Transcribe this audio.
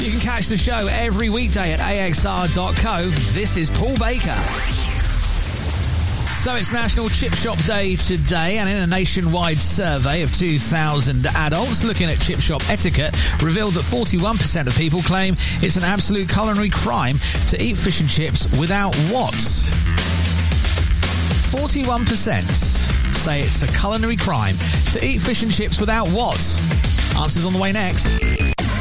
You can catch the show every weekday at axr.co. This is Paul Baker. So it's National Chip Shop Day today, and in a nationwide survey of 2,000 adults looking at chip shop etiquette, revealed that 41% of people claim it's an absolute culinary crime to eat fish and chips without what? 41% say it's a culinary crime to eat fish and chips without what? Answers on the way next.